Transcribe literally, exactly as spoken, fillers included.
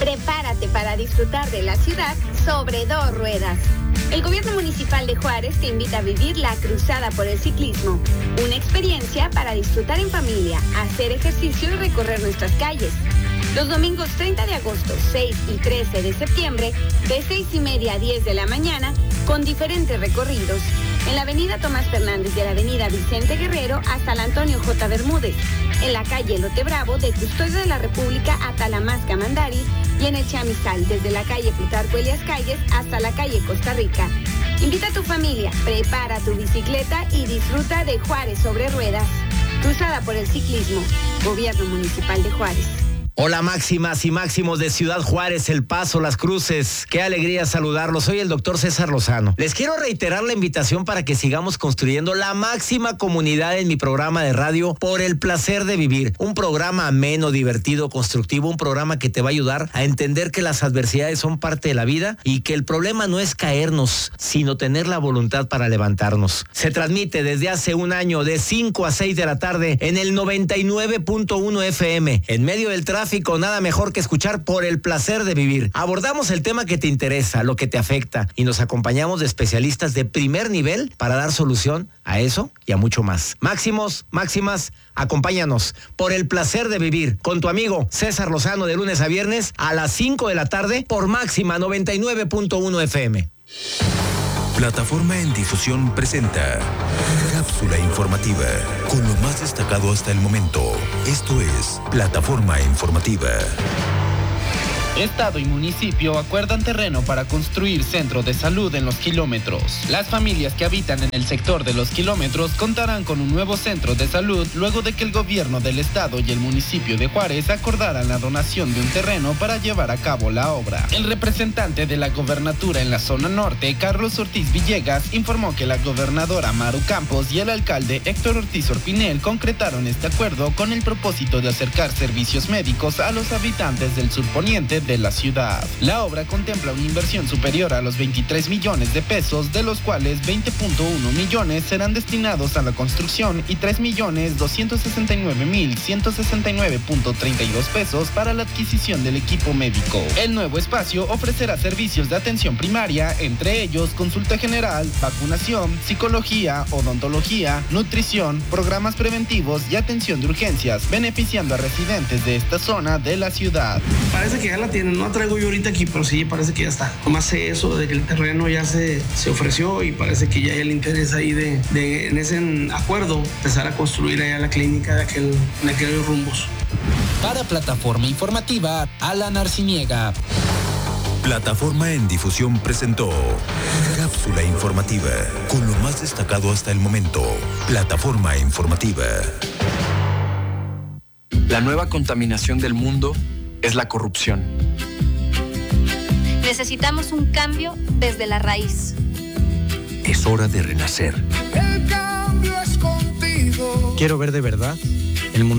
Prepárate para disfrutar de la ciudad sobre dos ruedas. El Gobierno Municipal de Juárez te invita a vivir la Cruzada por el Ciclismo, una experiencia para disfrutar en familia, hacer ejercicio y recorrer nuestras calles. Los domingos treinta de agosto, seis y trece de septiembre, de seis y media a diez de la mañana, con diferentes recorridos. En la avenida Tomás Fernández de la avenida Vicente Guerrero hasta la Antonio J. Bermúdez. En la calle Lote Bravo de Custodio de la República hasta la Masca Mandari. Y en el Chamizal desde la calle Plutarco Elias Calles hasta la calle Costa Rica. Invita a tu familia, prepara tu bicicleta y disfruta de Juárez sobre ruedas. Cruzada por el Ciclismo. Gobierno Municipal de Juárez. Hola máximas y máximos de Ciudad Juárez, El Paso, Las Cruces. Qué alegría saludarlos. Soy el doctor César Lozano. Les quiero reiterar la invitación para que sigamos construyendo la máxima comunidad en mi programa de radio Por el Placer de Vivir. Un programa ameno, divertido, constructivo, un programa que te va a ayudar a entender que las adversidades son parte de la vida y que el problema no es caernos, sino tener la voluntad para levantarnos. Se transmite desde hace un año de cinco a seis de la tarde en el noventa y nueve punto uno F M. En medio del tráfico, nada mejor que escuchar Por el Placer de Vivir. Abordamos el tema que te interesa, lo que te afecta, y nos acompañamos de especialistas de primer nivel para dar solución a eso y a mucho más. Máximos, máximas, acompáñanos Por el Placer de Vivir con tu amigo César Lozano de lunes a viernes a las cinco de la tarde por Máxima noventa y nueve punto uno F M. Plataforma en Difusión presenta Cápsula Informativa, con lo más destacado hasta el momento. Esto es Plataforma Informativa. Estado y municipio acuerdan terreno para construir centro de salud en Los Kilómetros. Las familias que habitan en el sector de Los Kilómetros contarán con un nuevo centro de salud luego de que el gobierno del estado y el municipio de Juárez acordaran la donación de un terreno para llevar a cabo la obra. El representante de la gobernatura en la zona norte, Carlos Ortiz Villegas, informó que la gobernadora Maru Campos y el alcalde Héctor Ortiz Orpinel concretaron este acuerdo con el propósito de acercar servicios médicos a los habitantes del surponiente de la ciudad. La obra contempla una inversión superior a los veintitrés millones de pesos, de los cuales veinte punto uno millones serán destinados a la construcción y tres millones doscientos sesenta y nueve mil ciento sesenta y nueve punto treinta y dos pesos para la adquisición del equipo médico. El nuevo espacio ofrecerá servicios de atención primaria, entre ellos consulta general, vacunación, psicología, odontología, nutrición, programas preventivos y atención de urgencias, beneficiando a residentes de esta zona de la ciudad. Parece que ya la tienen, no la traigo yo ahorita aquí, pero sí, parece que ya está. Nomás sé eso de que el terreno ya se, se ofreció y parece que ya hay el interés ahí de, de en ese acuerdo, empezar a construir allá la clínica de aquel, en aquellos rumbos. Para Plataforma Informativa, Alan Arciniega. Plataforma en Difusión presentó Cápsula Informativa, con lo más destacado hasta el momento. Plataforma Informativa. La nueva contaminación del mundo es la corrupción. Necesitamos un cambio desde la raíz. Es hora de renacer. El cambio es contigo. Quiero ver de verdad